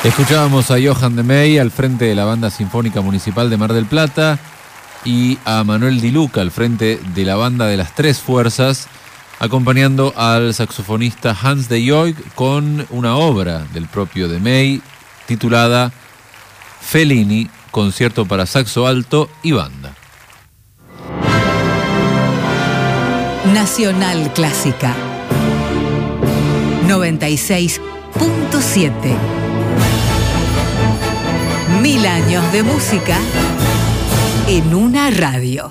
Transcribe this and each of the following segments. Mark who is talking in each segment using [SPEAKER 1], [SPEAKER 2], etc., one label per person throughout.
[SPEAKER 1] Escuchábamos a Johan de May al frente de la Banda Sinfónica Municipal de Mar del Plata y a Manuel Di Luca al frente de la Banda de las Tres Fuerzas, acompañando al saxofonista Hans de Joig con una obra del propio de May titulada Fellini, concierto para saxo alto y banda.
[SPEAKER 2] Nacional Clásica 96.7. 1000 años de música en una radio.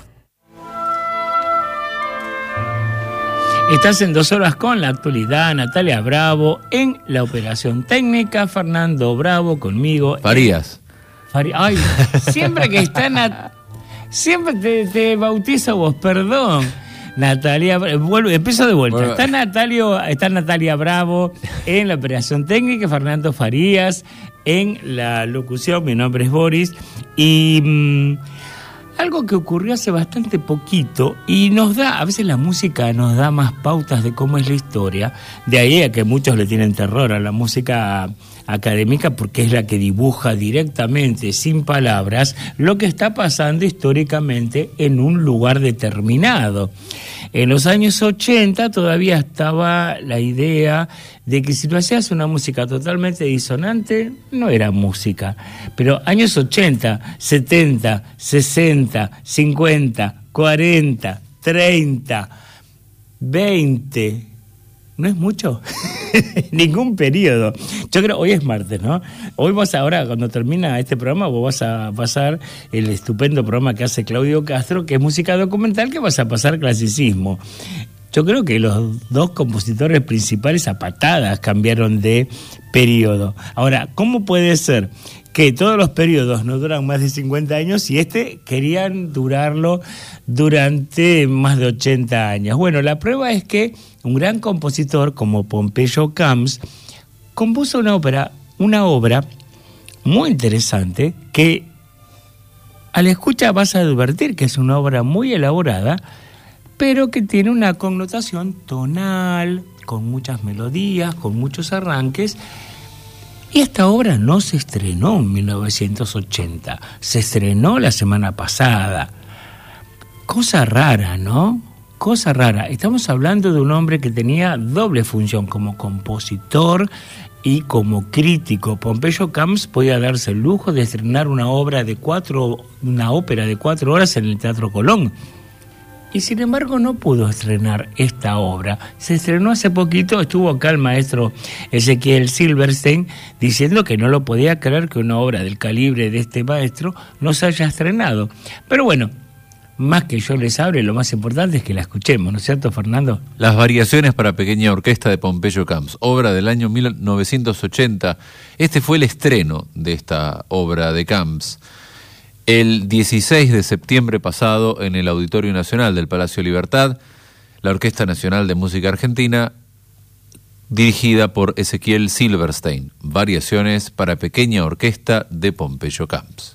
[SPEAKER 3] Estás en 2 horas con la actualidad. Natalia Bravo en la operación técnica, Fernando Bravo conmigo.
[SPEAKER 1] Farías.
[SPEAKER 3] Ay, siempre que está siempre te bautizo vos, perdón. Natalia, empiezo de vuelta. Está Natalia Bravo en la operación técnica, Fernando Farías en la locución. Mi nombre es Boris y algo que ocurrió hace bastante poquito y a veces la música nos da más pautas de cómo es la historia. De ahí a que muchos le tienen terror a la música académica porque es la que dibuja directamente, sin palabras, lo que está pasando históricamente en un lugar determinado. En los años 80 todavía estaba la idea de que si tú hacías una música totalmente disonante, no era música. Pero años 80, 70, 60, 50, 40, 30, 20... ¿No es mucho? Ningún periodo. Yo creo, hoy es martes, ¿no? Hoy ahora, cuando termina este programa, vos vas a pasar el estupendo programa que hace Claudio Castro, que es música documental, que vas a pasar clasicismo. Yo creo que los dos compositores principales a patadas cambiaron de periodo. Ahora, ¿cómo puede ser que todos los periodos no duran más de 50 años y querían durarlo durante más de 80 años? Bueno, la prueba es que un gran compositor como Pompeyo Camps compuso una obra muy interesante que a la escucha vas a advertir que es una obra muy elaborada, pero que tiene una connotación tonal, con muchas melodías, con muchos arranques. Y esta obra no se estrenó en 1980, se estrenó la semana pasada. Cosa rara, ¿no? Cosa rara. Estamos hablando de un hombre que tenía doble función como compositor y como crítico. Pompeyo Camps podía darse el lujo de estrenar una ópera de 4 horas en el Teatro Colón. Y sin embargo no pudo estrenar esta obra. Se estrenó hace poquito, estuvo acá el maestro Ezequiel Silverstein diciendo que no lo podía creer que una obra del calibre de este maestro no se haya estrenado. Pero bueno, más que yo les hable, lo más importante es que la escuchemos, ¿no es cierto, Fernando?
[SPEAKER 1] Las variaciones para pequeña orquesta de Pompeyo Camps, obra del año 1980. Este fue el estreno de esta obra de Camps. El 16 de septiembre pasado, en el Auditorio Nacional del Palacio Libertad, la Orquesta Nacional de Música Argentina, dirigida por Ezequiel Silverstein, variaciones para pequeña orquesta de Pompeyo Camps.